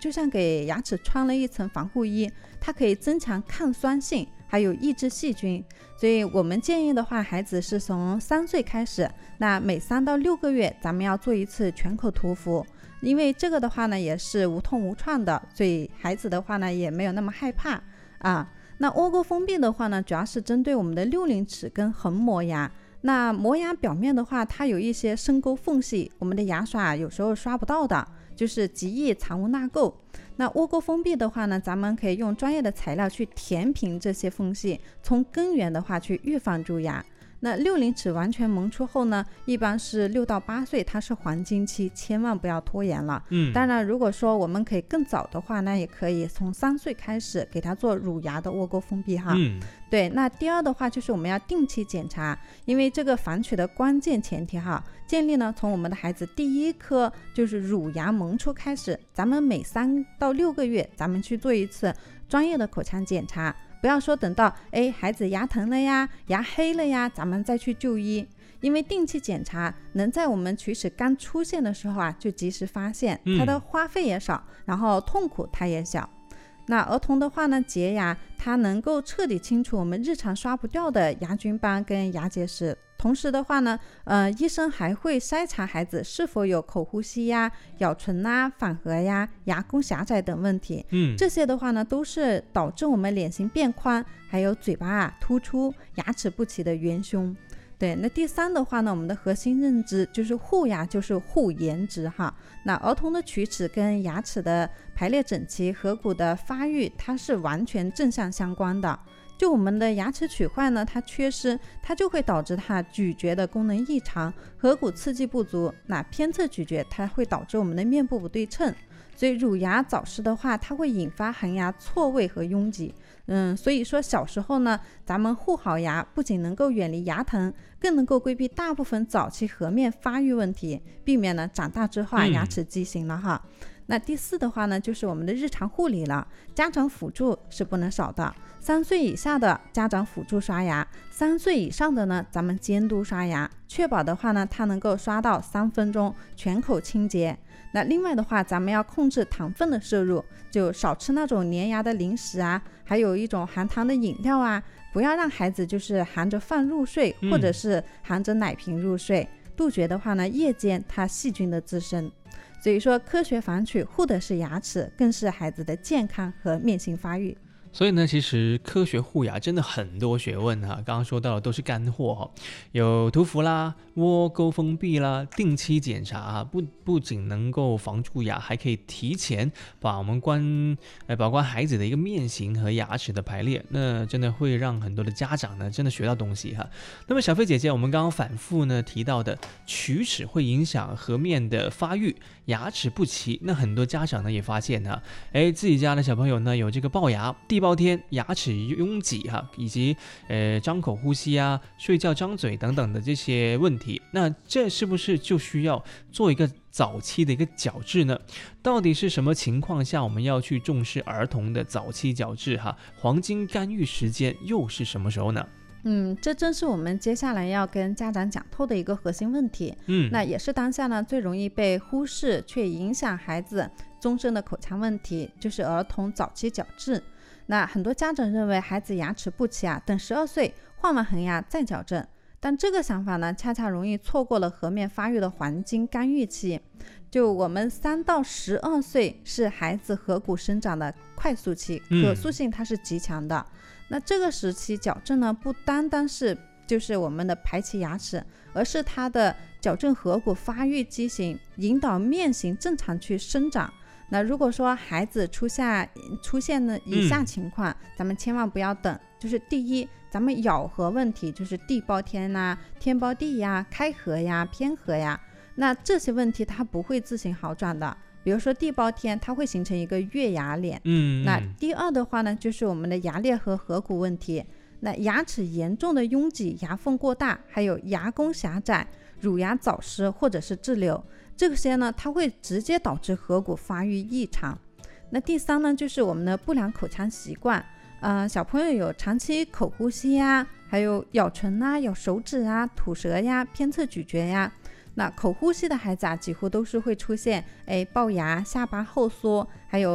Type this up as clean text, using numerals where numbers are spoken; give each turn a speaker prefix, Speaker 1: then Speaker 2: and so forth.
Speaker 1: 就像给牙齿穿了一层防护衣，它可以增强抗酸性，还有抑制细菌。所以我们建议的话，孩子是从3岁开始，那每3到6个月咱们要做一次全口涂氟，因为这个的话呢也是无痛无创的，所以孩子的话呢也没有那么害怕啊。那窝沟封闭的话呢，主要是针对我们的6龄齿跟横磨牙。那磨牙表面的话，它有一些深沟缝隙，我们的牙刷有时候刷不到的，就是极易藏污纳垢。那窝沟封闭的话呢，咱们可以用专业的材料去填平这些缝隙，从根源的话去预防蛀牙。那6龄齿完全萌出后呢，一般是6到8岁，它是黄金期，千万不要拖延了。当然如果说我们可以更早的话，那也可以从3岁开始给他做乳牙的窝沟封闭哈。对，那第二的话就是我们要定期检查，因为这个防取的关键前提哈，建立呢从我们的孩子第1颗就是乳牙萌出开始，咱们每3到6个月咱们去做一次专业的口腔检查，不要说等到孩子牙疼了呀，牙黑了呀，咱们再去就医。因为定期检查能在我们龋齿刚出现的时候啊就及时发现，它的花费也少，然后痛苦它也小。那儿童的话呢，洁牙它能够彻底清除我们日常刷不掉的牙菌斑跟牙结石。同时的话呢，医生还会筛查孩子是否有口呼吸呀、咬唇啊、反颌呀、牙弓狭窄等问题。这些的话呢，都是导致我们脸型变宽，还有嘴巴突出、牙齿不齐的元凶。对，那第3的话呢，我们的核心认知就是护牙就是护颜值哈。那儿童的龋齿跟牙齿的排列整齐、颌骨的发育，它是完全正向相关的。就我们的牙齿龋坏呢，它缺失，它就会导致它咀嚼的功能异常，颌骨刺激不足，那偏侧咀嚼它会导致我们的面部不对称。所以乳牙早失的话，它会引发恒牙错位和拥挤。所以说小时候呢，咱们护好牙，不仅能够远离牙疼，更能够规避大部分早期颌面发育问题，避免呢长大之后牙齿畸形了哈。那第4的话呢，就是我们的日常护理了，家长辅助是不能少的。3岁以下的家长辅助刷牙，3岁以上的呢，咱们监督刷牙，确保的话呢，它能够刷到3分钟，全口清洁。那另外的话，咱们要控制糖分的摄入，就少吃那种粘牙的零食啊，还有一种含糖的饮料啊，不要让孩子就是含着饭入睡，或者是含着奶瓶入睡。杜绝的话呢，夜间它细菌的滋生。所以说科学防龋护的是牙齿，更是孩子的健康和面型发育。
Speaker 2: 所以呢，其实科学护牙真的很多学问哈，刚刚说到的都是干货哈，有涂氟啦、窝沟封闭啦、定期检查不仅能够防蛀牙，还可以提前把我们保关孩子的一个面型和牙齿的排列，那真的会让很多的家长呢真的学到东西哈。那么小飞姐姐，我们刚刚反复呢提到的龋齿会影响颌面的发育，牙齿不齐，那很多家长呢也发现呢，自己家的小朋友呢有这个龅牙、地包天、牙齿拥挤哈，以及张口呼吸啊、睡觉张嘴等等的这些问题，那这是不是就需要做一个早期的一个矫治呢？到底是什么情况下我们要去重视儿童的早期矫治哈？黄金干预时间又是什么时候呢？
Speaker 1: 这正是我们接下来要跟家长讲透的一个核心问题。那也是当下呢最容易被忽视却影响孩子终身的口腔问题，就是儿童早期矫治。那很多家长认为孩子牙齿不齐等12岁换完恒牙再矫正，但这个想法呢，恰恰容易错过了颌面发育的黄金干预期。就我们3到12岁是孩子颌骨生长的快速期，可塑性它是极强的。那这个时期矫正呢，不单单是就是我们的排齐牙齿，而是它的矫正颌骨发育畸形，引导面型正常去生长。那如果说孩子出现了以下情况，咱们千万不要等。就是第一，咱们咬合问题，就是地包天啊、天包地呀、开合呀、偏合呀，那这些问题它不会自行好转的。比如说地包天，它会形成一个月牙脸。那第二的话呢，就是我们的牙裂和颌骨问题。那牙齿严重的拥挤、牙缝过大，还有牙弓狭窄、乳牙早失或者是滞留，这些呢，它会直接导致颌骨发育异常。那第3呢，就是我们的不良口腔习惯。小朋友有长期口呼吸呀，还有咬唇啊、咬手指啊、吐舌呀、偏侧咀嚼呀。那口呼吸的孩子几乎都是会出现龅牙、下巴后缩，还有